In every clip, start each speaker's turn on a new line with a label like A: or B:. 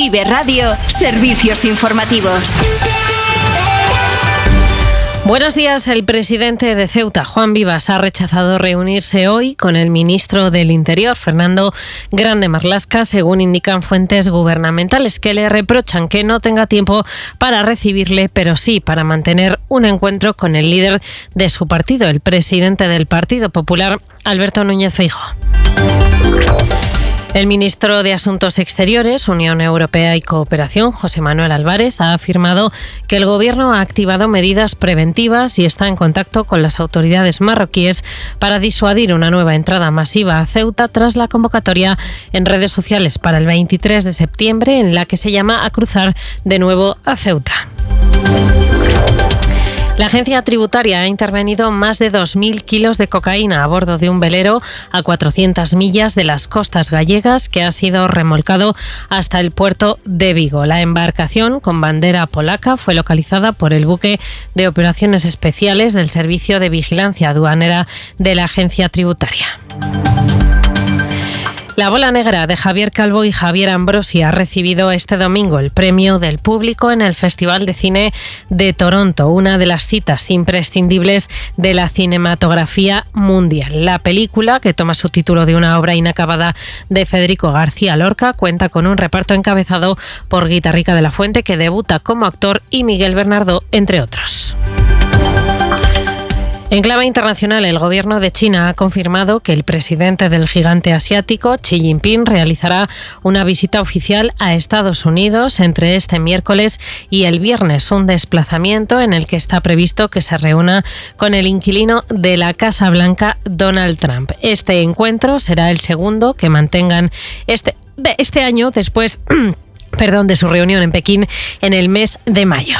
A: Vive Radio, servicios informativos.
B: Buenos días. El presidente de Ceuta, Juan Vivas, ha rechazado reunirse hoy con el ministro del Interior, Fernando Grande Marlaska, según indican fuentes gubernamentales, que le reprochan que no tenga tiempo para recibirle, pero sí para mantener un encuentro con el líder de su partido, el presidente del Partido Popular, Alberto Núñez Feijóo. El ministro de Asuntos Exteriores, Unión Europea y Cooperación, José Manuel Álvarez, ha afirmado que el Gobierno ha activado medidas preventivas y está en contacto con las autoridades marroquíes para disuadir una nueva entrada masiva a Ceuta tras la convocatoria en redes sociales para el 23 de septiembre, en la que se llama a cruzar de nuevo a Ceuta. La agencia tributaria ha intervenido más de 2.000 kilos de cocaína a bordo de un velero a 400 millas de las costas gallegas que ha sido remolcado hasta el puerto de Vigo. La embarcación, con bandera polaca, fue localizada por el buque de operaciones especiales del Servicio de Vigilancia Aduanera de la agencia tributaria. La bola negra de Javier Calvo y Javier Ambrosi ha recibido este domingo el premio del público en el Festival de Cine de Toronto, una de las citas imprescindibles de la cinematografía mundial. La película, que toma su título de una obra inacabada de Federico García Lorca, cuenta con un reparto encabezado por Guitarrica de la Fuente, que debuta como actor, y Miguel Bernardo, entre otros. En clave internacional, el gobierno de China ha confirmado que el presidente del gigante asiático, Xi Jinping, realizará una visita oficial a Estados Unidos entre este miércoles y el viernes, un desplazamiento en el que está previsto que se reúna con el inquilino de la Casa Blanca, Donald Trump. Este encuentro será el segundo que mantengan este año después de su reunión en Pekín en el mes de mayo.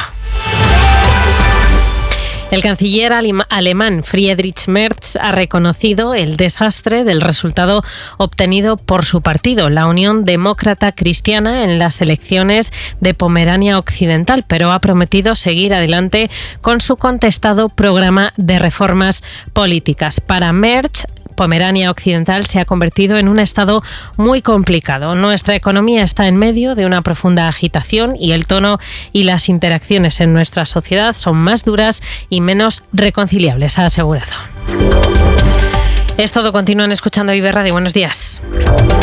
B: El canciller alemán Friedrich Merz ha reconocido el desastre del resultado obtenido por su partido, la Unión Demócrata Cristiana, en las elecciones de Pomerania Occidental, pero ha prometido seguir adelante con su contestado programa de reformas políticas. Para Merz, Pomerania Occidental se ha convertido en un estado muy complicado. Nuestra economía está en medio de una profunda agitación y el tono y las interacciones en nuestra sociedad son más duras y menos reconciliables, ha asegurado. Es todo. Continúan escuchando Vive Radio. Buenos días.